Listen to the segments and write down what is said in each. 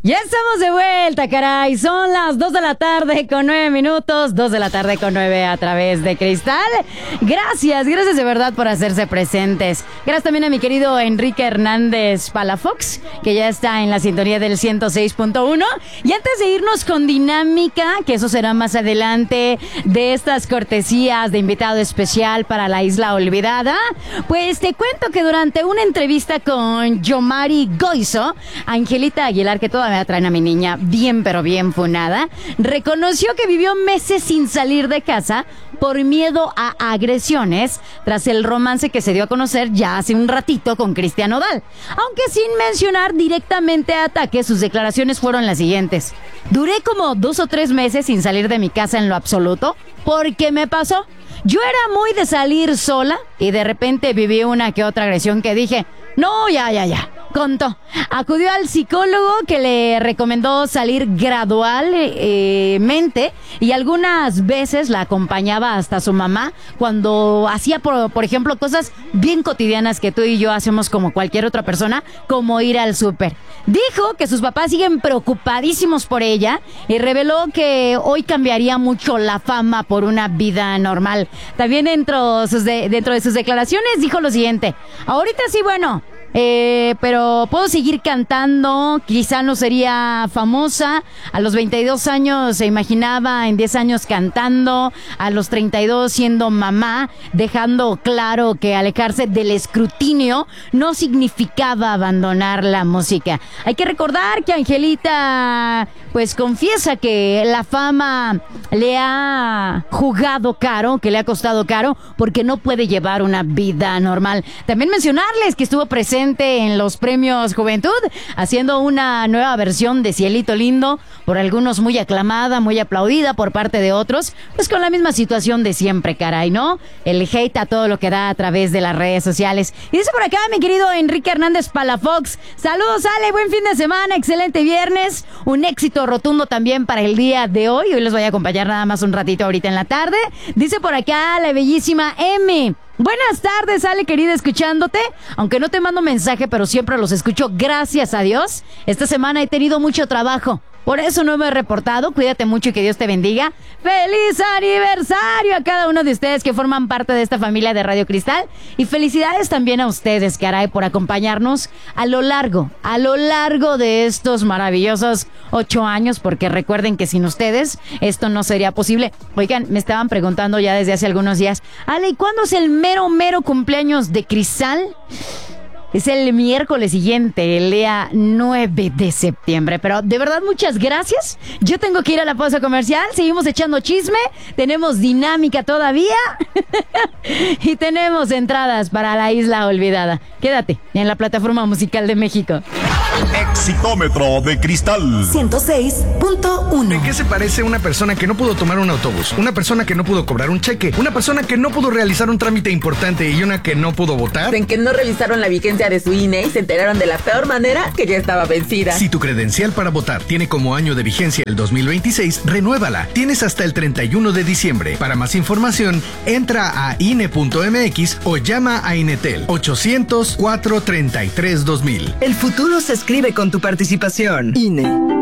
Ya estamos de vuelta, caray. Son las 2 de la tarde con 9 minutos. 2 de la tarde con 9 a través de Cristal. Gracias de verdad por hacerse presentes. Gracias también a mi querido Enrique Hernández Palafox, que ya está en la sintonía del 106.1. Y antes de irnos con dinámica, que eso será más adelante, de estas cortesías de invitado especial para la Isla Olvidada, pues te cuento que durante una entrevista con Yomari Goizo, Angelita Aguilar, que todavía traen a mi niña bien pero bien funada, reconoció que vivió meses sin salir de casa por miedo a agresiones tras el romance que se dio a conocer ya hace un ratito con Cristian Nodal. Aunque sin mencionar directamente ataques, sus declaraciones fueron las siguientes: duré como 2 o 3 meses sin salir de mi casa en lo absoluto, porque me pasó. Yo era muy de salir sola y de repente viví una que otra agresión que dije, no, ya. Contó. Acudió al psicólogo, que le recomendó salir gradualmente, y algunas veces la acompañaba hasta su mamá cuando hacía, por ejemplo, cosas bien cotidianas que tú y yo hacemos como cualquier otra persona, como ir al súper. Dijo que sus papás siguen preocupadísimos por ella y reveló que hoy cambiaría mucho la fama por una vida normal. También dentro de sus declaraciones dijo lo siguiente: ahorita sí, bueno, pero puedo seguir cantando, quizá no sería famosa. A los 22 años se imaginaba en 10 años cantando, a los 32 siendo mamá, dejando claro que alejarse del escrutinio no significaba abandonar la música. Hay que recordar que Angelita pues confiesa que la fama le ha jugado caro, que le ha costado caro, porque no puede llevar una vida normal. También mencionarles que estuvo presente en los premios Juventud, haciendo una nueva versión de Cielito Lindo, por algunos muy aclamada, muy aplaudida, por parte de otros, pues con la misma situación de siempre, caray, ¿no? El hate a todo lo que da a través de las redes sociales. Y dice por acá mi querido Enrique Hernández Palafox: saludos, Ale, buen fin de semana, excelente viernes, un éxito rotundo también para el día de hoy. Hoy les voy a acompañar nada más un ratito ahorita en la tarde. Dice por acá la bellísima M: buenas tardes, Ale, querida, escuchándote, aunque no te mando mensaje, pero siempre los escucho, gracias a Dios. Esta semana he tenido mucho trabajo, por eso no me he reportado. Cuídate mucho y que Dios te bendiga. ¡Feliz aniversario a cada uno de ustedes que forman parte de esta familia de Radio Cristal! Y felicidades también a ustedes, caray, por acompañarnos a lo largo de estos maravillosos 8 años, porque recuerden que sin ustedes esto no sería posible. Oigan, me estaban preguntando ya desde hace algunos días: Ale, ¿y cuándo es el mero cumpleaños de Cristal? Es el miércoles siguiente, el día 9 de septiembre. Pero de verdad, muchas gracias. Yo tengo que ir a la pausa comercial. Seguimos echando chisme. Tenemos dinámica todavía. Y tenemos entradas para la Isla Olvidada. Quédate en la plataforma musical de México. Exitómetro de Cristal 106.1. ¿En qué se parece una persona que no pudo tomar un autobús, una persona que no pudo cobrar un cheque, una persona que no pudo realizar un trámite importante y una que no pudo votar? En que no revisaron la vigencia de su INE y se enteraron de la peor manera, que ya estaba vencida. Si tu credencial para votar tiene como año de vigencia el 2026, renuévala. Tienes hasta el 31 de diciembre. Para más información, entra a INE.mx o llama a Inetel 800-433-2000. El futuro se escribe con tu participación. INE.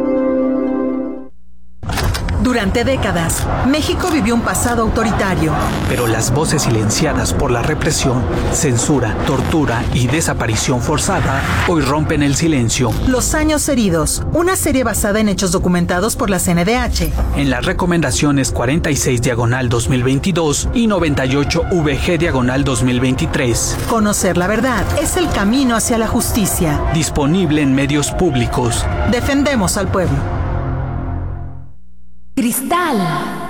Durante décadas, México vivió un pasado autoritario. Pero las voces silenciadas por la represión, censura, tortura y desaparición forzada hoy rompen el silencio. Los años heridos, una serie basada en hechos documentados por la CNDH. En las recomendaciones 46/2022 y 98/VG/2023. Conocer la verdad es el camino hacia la justicia. Disponible en medios públicos. Defendemos al pueblo. Cristal.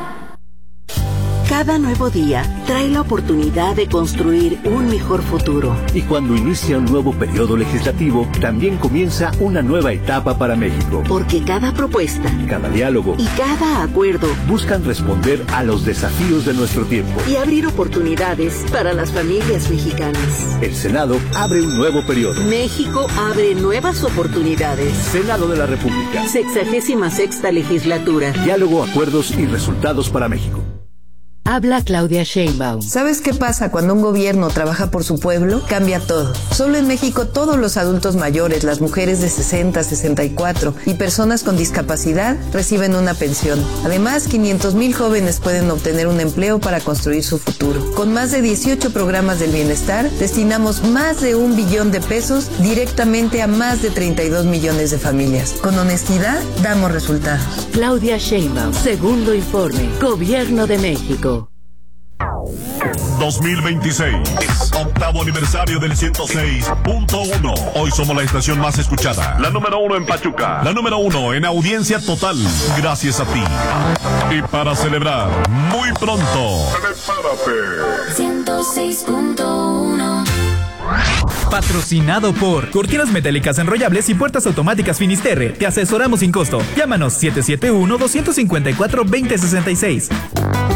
Cada nuevo día trae la oportunidad de construir un mejor futuro. Y cuando inicia un nuevo periodo legislativo, también comienza una nueva etapa para México. Porque cada propuesta, cada diálogo y cada acuerdo buscan responder a los desafíos de nuestro tiempo y abrir oportunidades para las familias mexicanas. El Senado abre un nuevo periodo. México abre nuevas oportunidades. Senado de la República. 66ª legislatura. Diálogo, acuerdos y resultados para México. Habla Claudia Sheinbaum. ¿Sabes qué pasa cuando un gobierno trabaja por su pueblo? Cambia todo. Solo en México todos los adultos mayores, las mujeres de 60, 64 y personas con discapacidad reciben una pensión. Además, 500,000 jóvenes pueden obtener un empleo para construir su futuro. Con más de 18 programas del bienestar, destinamos más de 1 billón de pesos directamente a más de 32 millones de familias. Con honestidad, damos resultados. Claudia Sheinbaum, segundo informe, Gobierno de México. 2026, octavo aniversario del 106.1. Hoy somos la estación más escuchada, la número 1 en Pachuca, la número 1 en audiencia total, gracias a ti. Y para celebrar, muy pronto, prepárate. 106.1. Patrocinado por Cortinas Metálicas Enrollables y Puertas Automáticas Finisterre. Te asesoramos sin costo. Llámanos 771-254-2066.